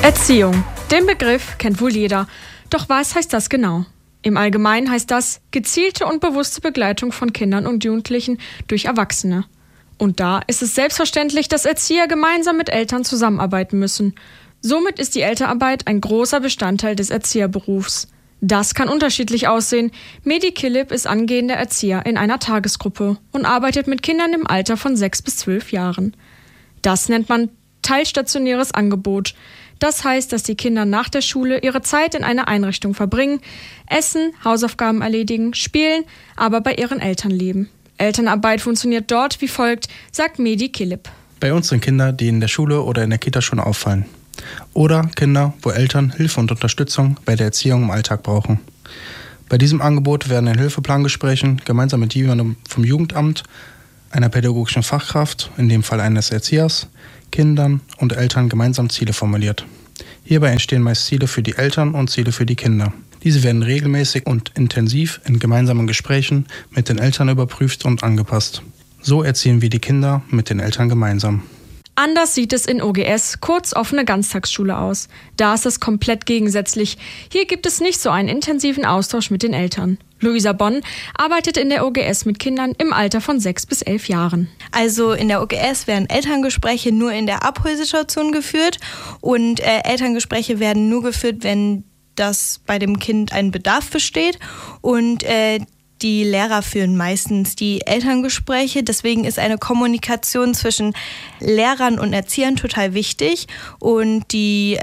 Erziehung. Den Begriff kennt wohl jeder. Doch was heißt das genau? Im Allgemeinen heißt das gezielte und bewusste Begleitung von Kindern und Jugendlichen durch Erwachsene. Und da ist es selbstverständlich, dass Erzieher gemeinsam mit Eltern zusammenarbeiten müssen. Somit ist die Elternarbeit ein großer Bestandteil des Erzieherberufs. Das kann unterschiedlich aussehen. Mehdi Kilip ist angehender Erzieher in einer Tagesgruppe und arbeitet mit Kindern im Alter von 6 bis 12 Jahren. Das nennt man teilstationäres Angebot. Das heißt, dass die Kinder nach der Schule ihre Zeit in einer Einrichtung verbringen, essen, Hausaufgaben erledigen, spielen, aber bei ihren Eltern leben. Elternarbeit funktioniert dort wie folgt, sagt Mehdi Kilip. Bei uns sind Kinder, die in der Schule oder in der Kita schon auffallen. Oder Kinder, wo Eltern Hilfe und Unterstützung bei der Erziehung im Alltag brauchen. Bei diesem Angebot werden in Hilfeplangesprächen gemeinsam mit jemandem vom Jugendamt, einer pädagogischen Fachkraft, in dem Fall eines Erziehers, Kindern und Eltern gemeinsam Ziele formuliert. Hierbei entstehen meist Ziele für die Eltern und Ziele für die Kinder. Diese werden regelmäßig und intensiv in gemeinsamen Gesprächen mit den Eltern überprüft und angepasst. So erziehen wir die Kinder mit den Eltern gemeinsam. Anders sieht es in OGS, kurz offene Ganztagsschule, aus. Da ist es komplett gegensätzlich. Hier gibt es nicht so einen intensiven Austausch mit den Eltern. Luisa Bonn arbeitet in der OGS mit Kindern im Alter von 6 bis 11 Jahren. Also in der OGS werden Elterngespräche nur in der Abholsituation geführt und Elterngespräche werden nur geführt, wenn das bei dem Kind ein Bedarf besteht und die Lehrer führen meistens die Elterngespräche. Deswegen ist eine Kommunikation zwischen Lehrern und Erziehern total wichtig. Und die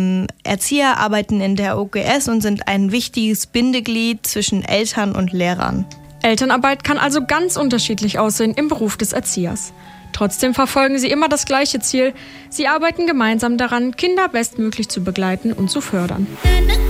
Erzieher arbeiten in der OGS und sind ein wichtiges Bindeglied zwischen Eltern und Lehrern. Elternarbeit kann also ganz unterschiedlich aussehen im Beruf des Erziehers. Trotzdem verfolgen sie immer das gleiche Ziel. Sie arbeiten gemeinsam daran, Kinder bestmöglich zu begleiten und zu fördern.